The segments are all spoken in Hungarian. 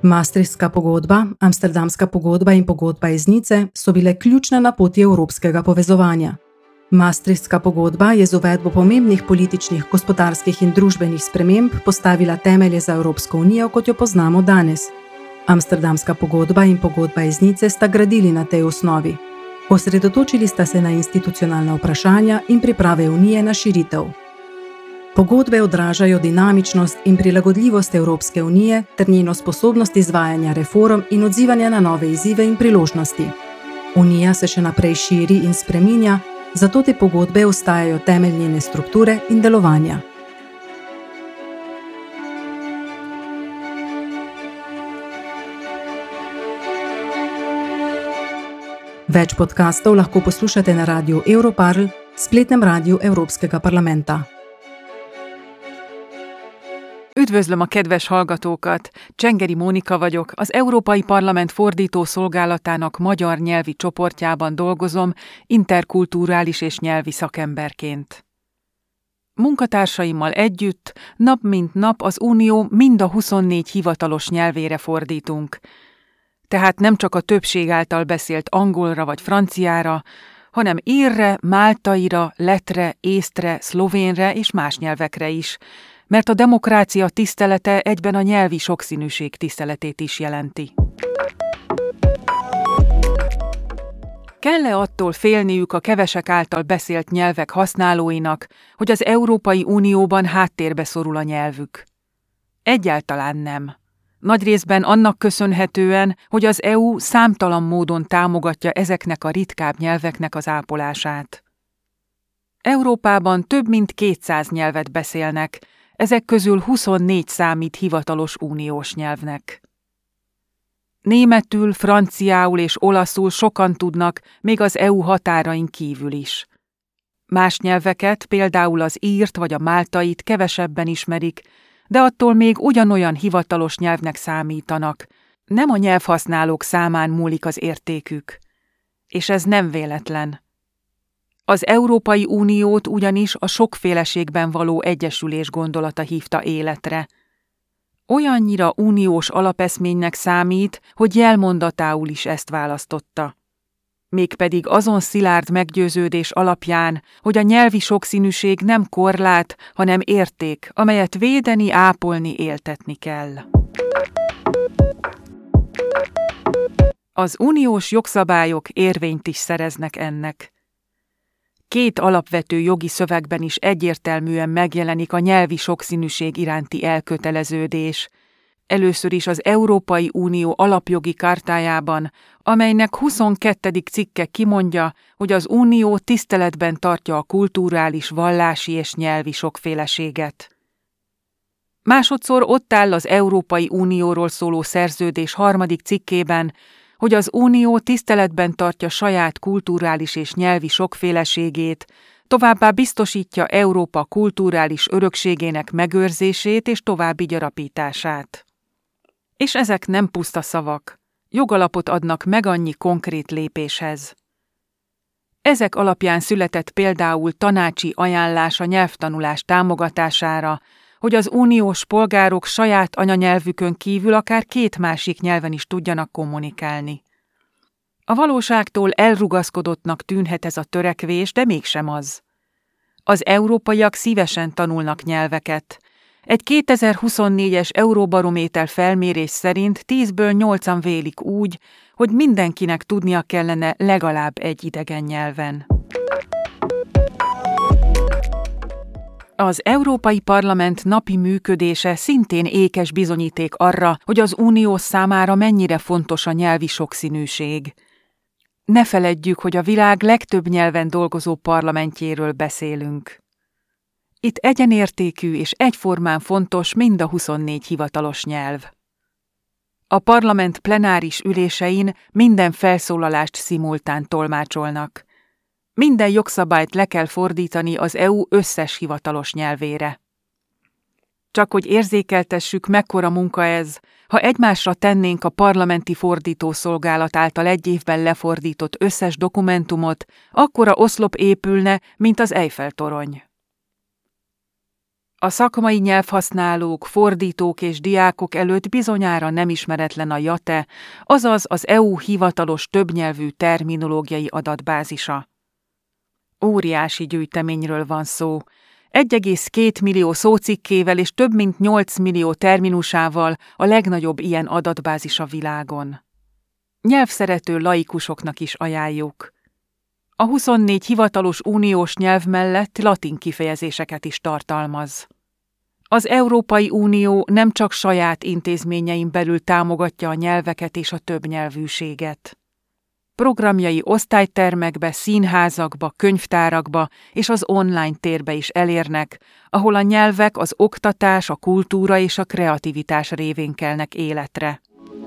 Maastrichtska pogodba, Amsterdamska pogodba in pogodba iz Nice so bile ključne na poti evropskega povezovanja. Maastrichtska pogodba je z uvedbo pomembnih političnih, gospodarskih in družbenih sprememb postavila temelje za Evropsko unijo, kot jo poznamo danes. Amsterdamska pogodba in pogodba iz Nice sta gradili na tej osnovi. Osredotočili sta se na institucionalna vprašanja in priprave unije na širitev. Pogodbe odražajo dinamičnost in prilagodljivost Evropske unije ter njeno sposobnost izvajanja reform in odzivanja na nove izzive in priložnosti. Unija se še naprej širi in spreminja, zato te pogodbe ostajajo temelj njene strukture in delovanja. Več podcastov lahko poslušate na radiu Europarl, spletnem rádiu Európskeho parlamenta. Üdvözlöm a kedves hallgatókat! Csengeri Mónika vagyok, az Európai Parlament fordító szolgálatának magyar nyelvi csoportjában dolgozom, interkulturális és nyelvi szakemberként. Munkatársaimmal együtt nap mint nap az Unió mind a 24 hivatalos nyelvére fordítunk. Tehát nem csak a többség által beszélt angolra vagy franciára, hanem írre, máltaira, lettre, észtre, szlovénre és más nyelvekre is, mert a demokrácia tisztelete egyben a nyelvi sokszínűség tiszteletét is jelenti. Kell-e attól félniük a kevesek által beszélt nyelvek használóinak, hogy az Európai Unióban háttérbe szorul a nyelvük? Egyáltalán nem. Nagy részben annak köszönhetően, hogy az EU számtalan módon támogatja ezeknek a ritkább nyelveknek az ápolását. Európában több mint 200 nyelvet beszélnek, ezek közül 24 számít hivatalos uniós nyelvnek. Németül, franciául és olaszul sokan tudnak, még az EU határain kívül is. Más nyelveket, például az írt vagy a máltait kevesebben ismerik, de attól még ugyanolyan hivatalos nyelvnek számítanak. Nem a nyelvhasználók számán múlik az értékük. És ez nem véletlen. Az Európai Uniót ugyanis a sokféleségben való egyesülés gondolata hívta életre. Olyannyira uniós alapeszménynek számít, hogy jelmondatául is ezt választotta. Mégpedig azon szilárd meggyőződés alapján, hogy a nyelvi sokszínűség nem korlát, hanem érték, amelyet védeni, ápolni, éltetni kell. Az uniós jogszabályok érvényt is szereznek ennek. 2 alapvető jogi szövegben is egyértelműen megjelenik a nyelvi sokszínűség iránti elköteleződés. Először is az Európai Unió alapjogi chartájában, amelynek 22. cikke kimondja, hogy az Unió tiszteletben tartja a kulturális, vallási és nyelvi sokféleséget. Másodszor ott áll az Európai Unióról szóló szerződés 3. cikkében, hogy az Unió tiszteletben tartja saját kulturális és nyelvi sokféleségét, továbbá biztosítja Európa kulturális örökségének megőrzését és további gyarapítását. És ezek nem puszta szavak, jogalapot adnak meg annyi konkrét lépéshez. Ezek alapján született például tanácsi ajánlás a nyelvtanulás támogatására, hogy az uniós polgárok saját anyanyelvükön kívül akár 2 másik nyelven is tudjanak kommunikálni. A valóságtól elrugaszkodottnak tűnhet ez a törekvés, de mégsem az. Az európaiak szívesen tanulnak nyelveket. Egy 2024-es Euróbarométer felmérés szerint 10-ből 8-an vélik úgy, hogy mindenkinek tudnia kellene legalább egy idegen nyelven. Az Európai Parlament napi működése szintén ékes bizonyíték arra, hogy az Unió számára mennyire fontos a nyelvi sokszínűség. Ne feledjük, hogy a világ legtöbb nyelven dolgozó parlamentjéről beszélünk. Itt egyenértékű és egyformán fontos mind a 24 hivatalos nyelv. A parlament plenáris ülésein minden felszólalást szimultán tolmácsolnak. Minden jogszabályt le kell fordítani az EU összes hivatalos nyelvére. Csak hogy érzékeltessük, mekkora munka ez, ha egymásra tennénk a parlamenti fordítószolgálat által egy évben lefordított összes dokumentumot, akkora oszlop épülne, mint az Eiffel-torony. A szakmai nyelvhasználók, fordítók és diákok előtt bizonyára nem ismeretlen a JATE, azaz az EU hivatalos többnyelvű terminológiai adatbázisa. Óriási gyűjteményről van szó. 1,2 millió szócikkével és több mint 8 millió terminusával a legnagyobb ilyen adatbázis a világon. Nyelvszerető laikusoknak is ajánljuk. A 24 hivatalos uniós nyelv mellett latin kifejezéseket is tartalmaz. Az Európai Unió nem csak saját intézményein belül támogatja a nyelveket és a többnyelvűséget. Programjai osztálytermekbe, színházakba, könyvtárakba és az online térbe is elérnek, ahol a nyelvek az oktatás, a kultúra és a kreativitás révén kelnek életre.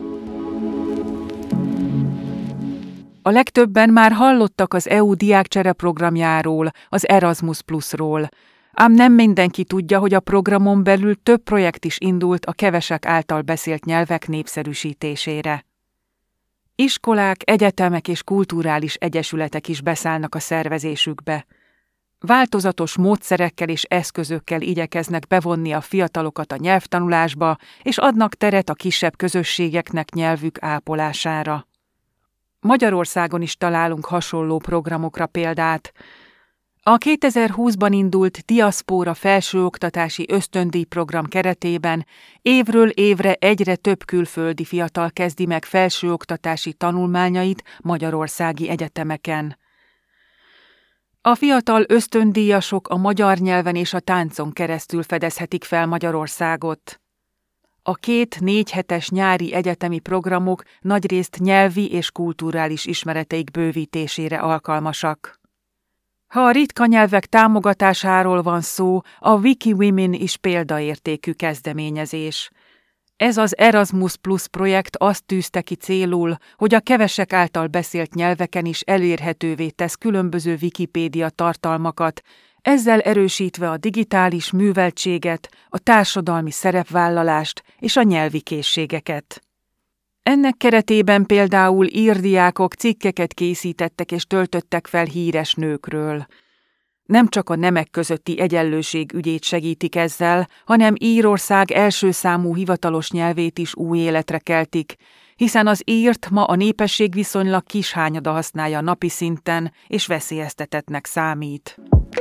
A legtöbben már hallottak az EU diákcsere programjáról, az Erasmus Plusról, ám nem mindenki tudja, hogy a programon belül több projekt is indult a kevesek által beszélt nyelvek népszerűsítésére. Iskolák, egyetemek és kulturális egyesületek is beszállnak a szervezésükbe. Változatos módszerekkel és eszközökkel igyekeznek bevonni a fiatalokat a nyelvtanulásba, és adnak teret a kisebb közösségeknek nyelvük ápolására. Magyarországon is találunk hasonló programokra példát. A 2020-ban indult Diaszpóra felsőoktatási ösztöndíjprogram keretében évről évre egyre több külföldi fiatal kezdi meg felsőoktatási tanulmányait magyarországi egyetemeken. A fiatal ösztöndíjasok a magyar nyelven és a táncon keresztül fedezhetik fel Magyarországot. A 2-4 hetes nyári egyetemi programok nagyrészt nyelvi és kulturális ismereteik bővítésére alkalmasak. Ha a ritka nyelvek támogatásáról van szó, a WikiWomen is példaértékű kezdeményezés. Ez az Erasmus Plus projekt azt tűzte ki célul, hogy a kevesek által beszélt nyelveken is elérhetővé tesz különböző Wikipédia tartalmakat, ezzel erősítve a digitális műveltséget, a társadalmi szerepvállalást és a nyelvi készségeket. Ennek keretében például írdiákok cikkeket készítettek és töltöttek fel híres nőkről. Nem csak a nemek közötti egyenlőség ügyét segítik ezzel, hanem Írország első számú hivatalos nyelvét is új életre keltik, hiszen az írt ma a népesség viszonylag kis hányada használja napi szinten, és veszélyeztetettnek számít.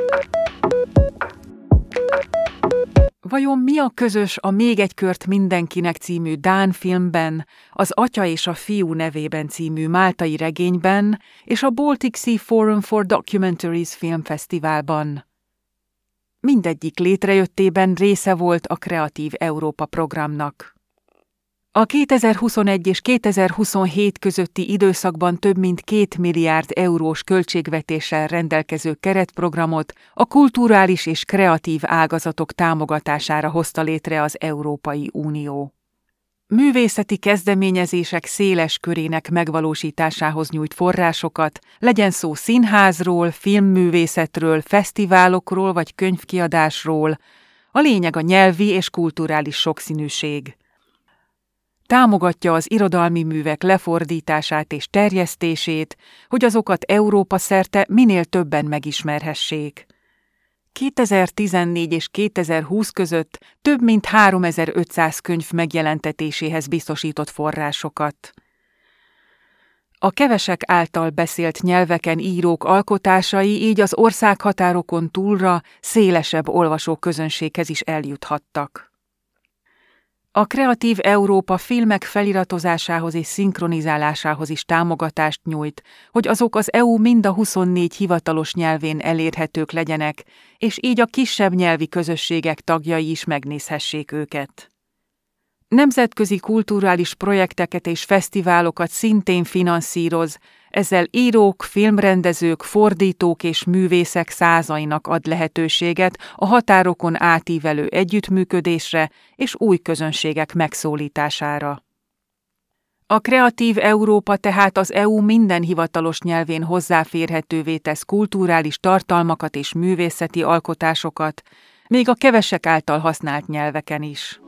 Vajon mi a közös a Még egy kört mindenkinek című dán filmben, az Atya és a fiú nevében című máltai regényben és a Baltic Sea Forum for Documentaries filmfesztiválban? Mindegyik létrejöttében része volt a Kreatív Európa programnak. A 2021 és 2027 közötti időszakban több mint 2 milliárd eurós költségvetéssel rendelkező keretprogramot a kulturális és kreatív ágazatok támogatására hozta létre az Európai Unió. Művészeti kezdeményezések széles körének megvalósításához nyújt forrásokat, legyen szó színházról, filmművészetről, fesztiválokról vagy könyvkiadásról, a lényeg a nyelvi és kulturális sokszínűség. Támogatja az irodalmi művek lefordítását és terjesztését, hogy azokat Európa szerte minél többen megismerhessék. 2014 és 2020 között több mint 3500 könyv megjelentetéséhez biztosított forrásokat. A kevesek által beszélt nyelveken írók alkotásai így az országhatárokon túlra szélesebb olvasóközönséghez is eljuthattak. A Kreatív Európa filmek feliratozásához és szinkronizálásához is támogatást nyújt, hogy azok az EU mind a 24 hivatalos nyelvén elérhetők legyenek, és így a kisebb nyelvi közösségek tagjai is megnézhessék őket. Nemzetközi kulturális projekteket és fesztiválokat szintén finanszíroz, ezzel írók, filmrendezők, fordítók és művészek százainak ad lehetőséget a határokon átívelő együttműködésre és új közönségek megszólítására. A Kreatív Európa tehát az EU minden hivatalos nyelvén hozzáférhetővé tesz kulturális tartalmakat és művészeti alkotásokat, még a kevesek által használt nyelveken is.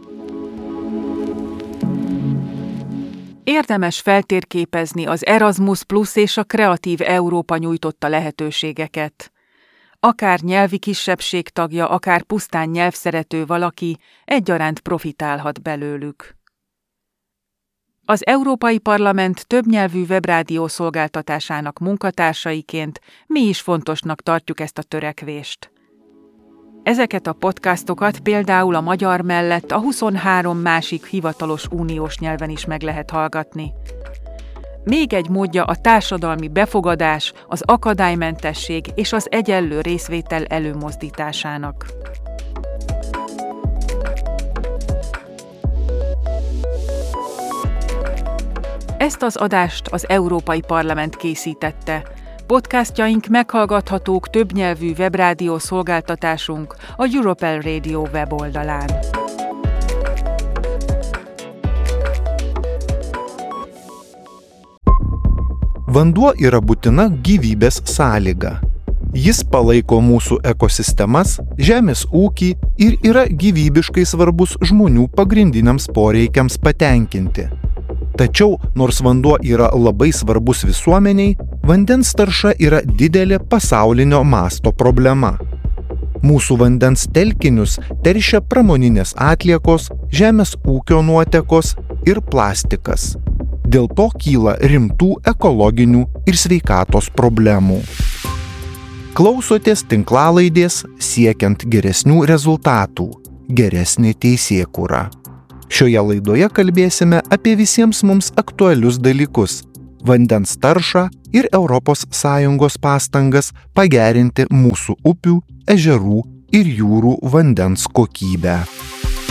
Érdemes feltérképezni az Erasmus Plus és a Kreatív Európa nyújtotta lehetőségeket. akár nyelvi kisebbség tagja, akár pusztán nyelvszerető valaki egyaránt profitálhat belőlük. Az Európai Parlament többnyelvű webrádió szolgáltatásának munkatársaiként mi is fontosnak tartjuk ezt a törekvést. Ezeket a podcastokat például a magyar mellett a 23 másik hivatalos uniós nyelven is meg lehet hallgatni. Még egy módja a társadalmi befogadás, az akadálymentesség és az egyenlő részvétel előmozdításának. Ezt az adást az Európai Parlament készítette. Podcastjaink meghallgathatók többnyelvű webrádió szolgáltatásunk a Europel Radio weboldalán. Vanduo yra būtina gyvybės sąlyga. Jis palaiko mūsų ekosistemas, žemės ūkį ir yra gyvybiškai svarbus žmonių pagrindiniams poreikiams patenkinti. Tačiau, nors vanduo yra labai svarbus visuomeniai, vandens tarša yra didelė pasaulinio masto problema. Mūsų vandens telkinius teršia pramoninės atliekos, žemės ūkio nuotekos ir plastikas. Dėl to kyla rimtų ekologinių ir sveikatos problemų. Klausotės tinklalaidės siekiant geresnių rezultatų, geresnė teisėkūra. Šioje laidoje kalbėsime apie visiems mums aktualius dalykus – vandens taršą ir ES pastangas pagerinti mūsų upių, ežerų ir jūrų vandens kokybę.